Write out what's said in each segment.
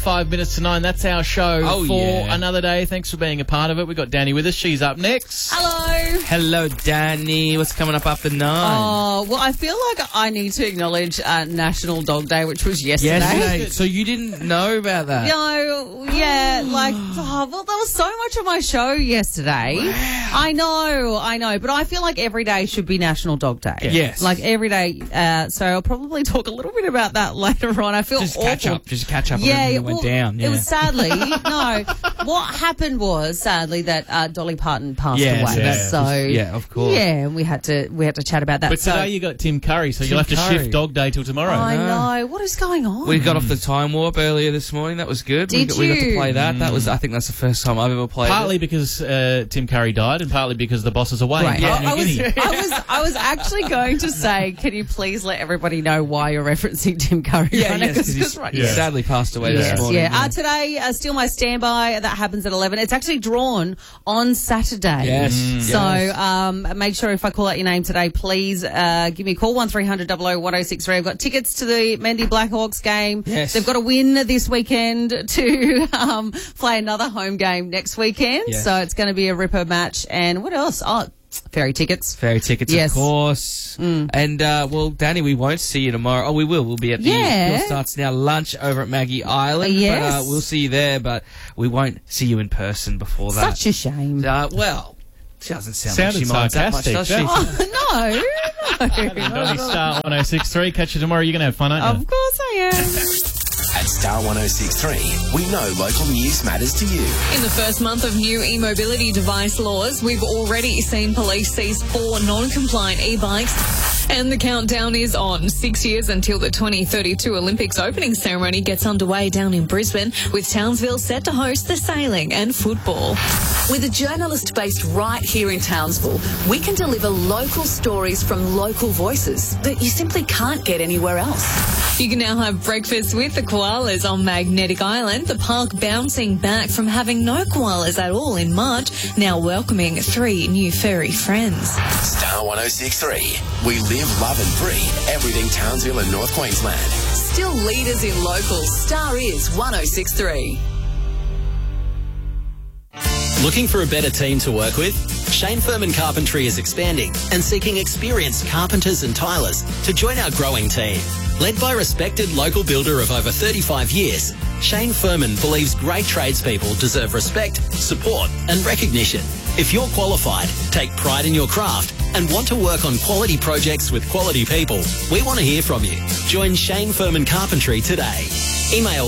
5 minutes to 9. That's our show for another day. Thanks for being a part of it. We've got Danny with us. She's up next. Hello. Hello, Danny. What's coming up after 9? Oh, well, I feel like I need to acknowledge National Dog Day, which was yesterday. So you didn't know about that? No, yeah, well, there was so much of my show yesterday. Wow. I know, but I feel like every day should be National Dog Day. Yes. Like every day. So I'll probably talk a little bit about that later on. I feel awful. Just catch up on everything that went down. Yeah. It was sadly, no. What happened was sadly that Dolly Parton passed away. Yeah, of course. Yeah, and we had to chat about that. But today you got Tim Curry, so you'll have to shift Dog Day till tomorrow. I know. What is going on? We got off the time warp earlier this morning. That was good. We got to play that. That was, I think that's the first time I've ever played partly it. because Tim Curry died, and partly because the boss is away. Right. Yeah. I was actually going to say, can you please let everybody know why you're referencing Tim Curry? Because he sadly passed away this morning. Yeah. Today, Still My Standby, that happens at 11. It's actually drawn on Saturday. Yes. So make sure if I call out your name today, please give me a call, 1300 00 1063. I've got tickets to the Mendy Blackhawks game. Yes. They've got to win this weekend to play another home game next weekend. Yes. So it's going to be a ripper match. And what else? Oh, ferry tickets. Of course. And, well, Danny, we won't see you tomorrow. Oh, we will. We'll be at the Your Starts Now lunch over at Maggie Island. Yes. But we'll see you there, but we won't see you in person before that. Such a shame. Well, she doesn't sound like she minds that much, does she? Oh, no. Donny Star 106.3. Catch you tomorrow. You're going to have fun, aren't you? Of course I am. At Star 106.3, we know local news matters to you. In the first month of new e-mobility device laws, we've already seen police seize 4 non-compliant e-bikes. And the countdown is on. 6 years until the 2032 Olympics opening ceremony gets underway down in Brisbane, with Townsville set to host the sailing and football. With a journalist based right here in Townsville, we can deliver local stories from local voices that you simply can't get anywhere else. You can now have breakfast with the koalas on Magnetic Island, the park bouncing back from having no koalas at all in March, now welcoming 3 new furry friends. Star 106.3, we live, love and breathe everything Townsville and North Queensland. Still leaders in locals, Star is 106.3. Looking for a better team to work with? Shane Furman Carpentry is expanding and seeking experienced carpenters and tilers to join our growing team. Led by respected local builder of over 35 years, Shane Furman believes great tradespeople deserve respect, support and recognition. If you're qualified, take pride in your craft and want to work on quality projects with quality people, we want to hear from you. Join Shane Furman Carpentry today. Email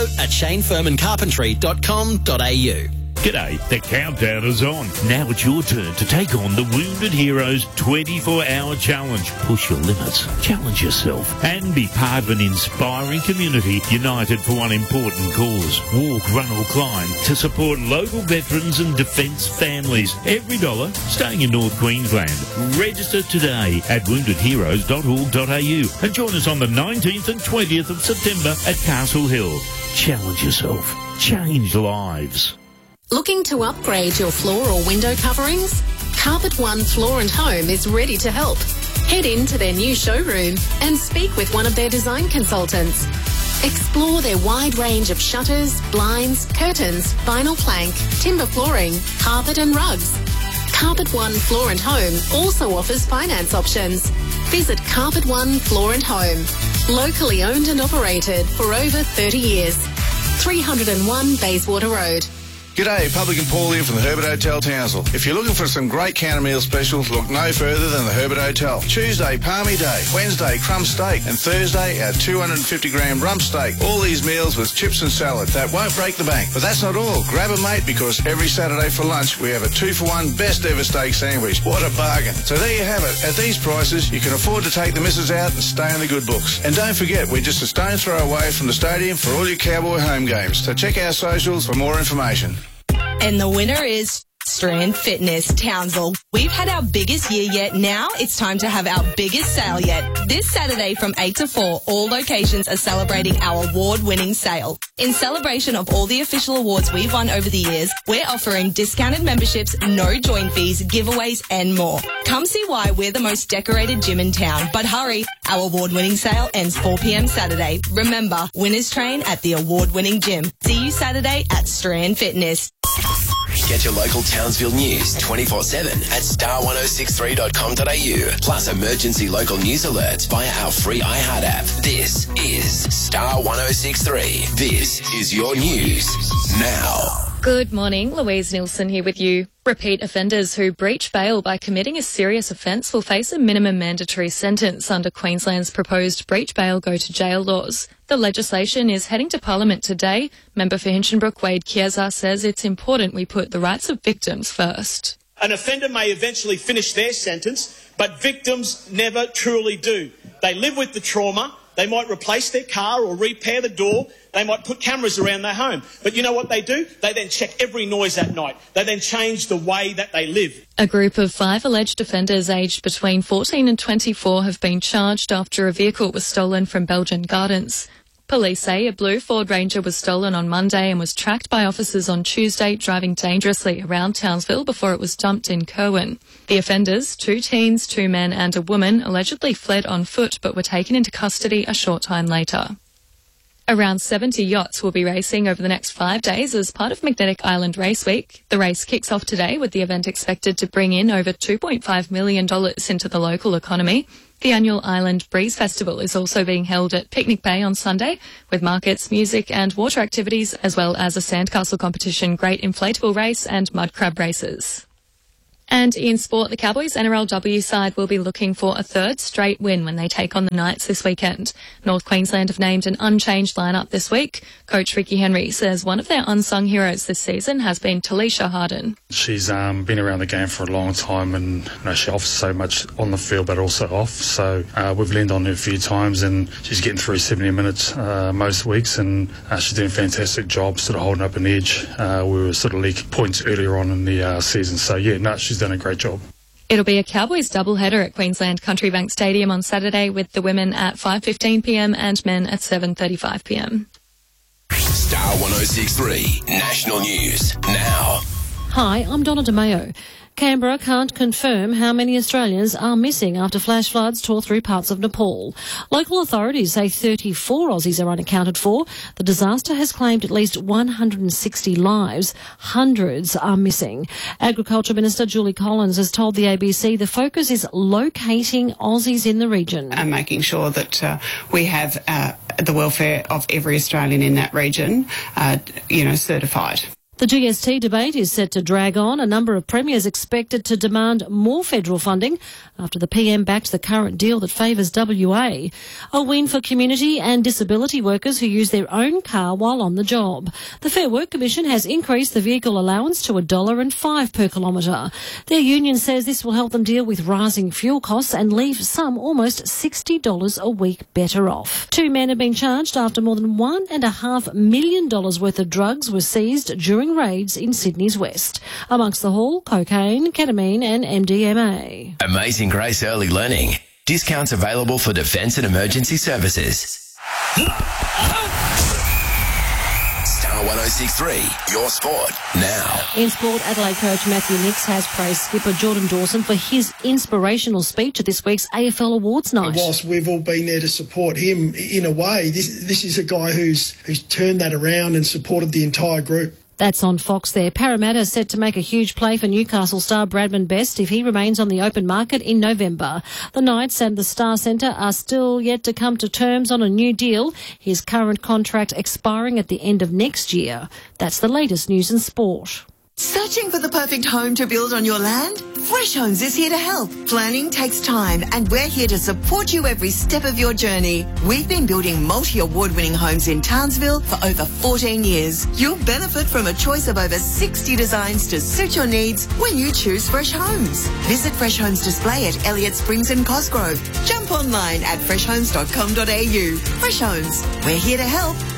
info@shanefurmancarpentry.com.au. G'day, the countdown is on. Now it's your turn to take on the Wounded Heroes 24-hour challenge. Push your limits, challenge yourself, and be part of an inspiring community united for one important cause. Walk, run or climb to support local veterans and defence families. Every dollar staying in North Queensland. Register today at woundedheroes.org.au and join us on the 19th and 20th of September at Castle Hill. Challenge yourself. Change lives. Looking to upgrade your floor or window coverings? Carpet One Floor and Home is ready to help. Head into their new showroom and speak with one of their design consultants. Explore their wide range of shutters, blinds, curtains, vinyl plank, timber flooring, carpet and rugs. Carpet One Floor and Home also offers finance options. Visit Carpet One Floor and Home. Locally owned and operated for over 30 years. 301 Bayswater Road. G'day, Publican Paul here from the Herbert Hotel Townsville. If you're looking for some great counter meal specials, look no further than the Herbert Hotel. Tuesday, Palmy Day. Wednesday, crumb steak. And Thursday, our 250-gram rump steak. All these meals with chips and salad. That won't break the bank. But that's not all. Grab a mate, because every Saturday for lunch, we have a 2-for-1 best ever steak sandwich. What a bargain. So there you have it. At these prices, you can afford to take the missus out and stay in the good books. And don't forget, we're just a stone's throw away from the stadium for all your Cowboy home games. So check our socials for more information. And the winner is Strand Fitness, Townsville. We've had our biggest year yet. Now it's time to have our biggest sale yet. This Saturday from 8 to 4, all locations are celebrating our award-winning sale. In celebration of all the official awards we've won over the years, we're offering discounted memberships, no join fees, giveaways and more. Come see why we're the most decorated gym in town. But hurry, our award-winning sale ends 4 p.m. Saturday. Remember, winners train at the award-winning gym. See you Saturday at Strand Fitness. Get your local Townsville news 24/7 at star1063.com.au. Plus emergency local news alerts via our free iHeart app. This is Star 1063. This is your news now. Good morning, Louise Nielsen here with you. Repeat offenders who breach bail by committing a serious offence will face a minimum mandatory sentence under Queensland's proposed breach bail go to jail laws. The legislation is heading to Parliament today. Member for Hinchinbrook Wade Chiesa says it's important we put the rights of victims first. An offender may eventually finish their sentence, but victims never truly do. They live with the trauma. They might replace their car or repair the door. They might put cameras around their home. But you know what they do? They then check every noise at night. They then change the way that they live. A group of 5 alleged offenders aged between 14 and 24 have been charged after a vehicle was stolen from Belgian Gardens. Police say a blue Ford Ranger was stolen on Monday and was tracked by officers on Tuesday, driving dangerously around Townsville before it was dumped in Kerwin. The offenders, 2 teens, 2 men and a woman, allegedly fled on foot but were taken into custody a short time later. Around 70 yachts will be racing over the next 5 days as part of Magnetic Island Race Week. The race kicks off today with the event expected to bring in over $2.5 million into the local economy. The annual Island Breeze Festival is also being held at Picnic Bay on Sunday with markets, music and water activities as well as a sandcastle competition, great inflatable race and mud crab races. And in sport, the Cowboys NRLW side will be looking for a 3rd straight win when they take on the Knights this weekend. North Queensland have named an unchanged lineup this week. Coach Ricky Henry says one of their unsung heroes this season has been Talisha Harden. She's been around the game for a long time and she offers so much on the field but also off. So we've leaned on her a few times and she's getting through 70 minutes most weeks and she's doing a fantastic job sort of holding up an edge. We were sort of leaking points earlier on in the season. So she's done a great job. It'll be a Cowboys doubleheader at Queensland Country Bank Stadium on Saturday with the women at 5:15 p.m. and men at 7:35 p.m. Star 1063 National News now. Hi, I'm Donna DeMayo. Canberra can't confirm how many Australians are missing after flash floods tore through parts of Nepal. Local authorities say 34 Aussies are unaccounted for. The disaster has claimed at least 160 lives. Hundreds are missing. Agriculture Minister Julie Collins has told the ABC the focus is locating Aussies in the region. And making sure that we have the welfare of every Australian in that region, certified. The GST debate is set to drag on. A number of premiers expected to demand more federal funding after the PM backed the current deal that favours WA. A win for community and disability workers who use their own car while on the job. The Fair Work Commission has increased the vehicle allowance to $1.05 per kilometre. Their union says this will help them deal with rising fuel costs and leave some almost $60 a week better off. 2 men have been charged after more than $1.5 million worth of drugs were seized during raids in Sydney's west. Amongst the haul, cocaine, ketamine and MDMA. Amazing Grace Early Learning. Discounts available for defence and emergency services. Star 1063, your sport now. In sport, Adelaide coach Matthew Nicks has praised skipper Jordan Dawson for his inspirational speech at this week's AFL Awards night. Whilst we've all been there to support him, in a way, this is a guy who's turned that around and supported the entire group. That's on Fox there. Parramatta is set to make a huge play for Newcastle star Bradman Best if he remains on the open market in November. The Knights and the Star Centre are still yet to come to terms on a new deal, his current contract expiring at the end of next year. That's the latest news in sport. Searching for the perfect home to build on your land? Fresh Homes is here to help. Planning takes time and we're here to support you every step of your journey. We've been building multi-award-winning homes in Townsville for over 14 years. You'll benefit from a choice of over 60 designs to suit your needs when you choose Fresh Homes. Visit Fresh Homes display at Elliott Springs and Cosgrove. Jump online at freshhomes.com.au. Fresh Homes, we're here to help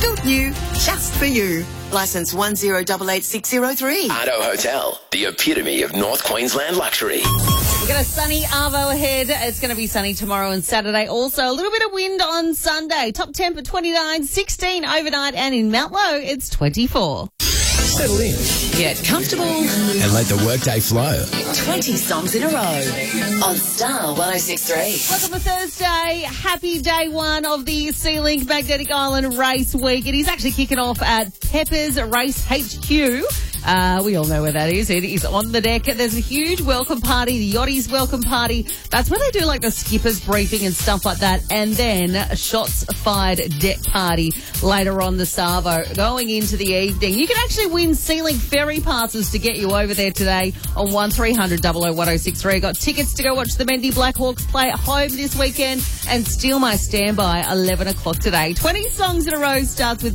Built new, just for you. Licence 1088603. Ardo Hotel, the epitome of North Queensland luxury. We've got a sunny Arvo ahead. It's going to be sunny tomorrow and Saturday. Also, a little bit of wind on Sunday. Top temp at 29, 16 overnight, and in Mount Low, it's 24. Settle in. Get comfortable. And let the workday flow. 20 songs in a row on Star 106.3. Welcome to Thursday. Happy day one of the Sea-Link Magnetic Island Race Week. It is actually kicking off at Pepper's Race HQ. We all know where that is. It is on the deck. There's a huge welcome party, the Yachties welcome party. That's where they do like the skipper's briefing and stuff like that. And then a shots fired deck party later on the Savo going into the evening. You can actually win Sea-Link ferry passes to get you over there today on 1300 001063. Got tickets to go watch the Mendy Blackhawks play at home this weekend and steal my standby 11 o'clock today. 20 songs in a row starts with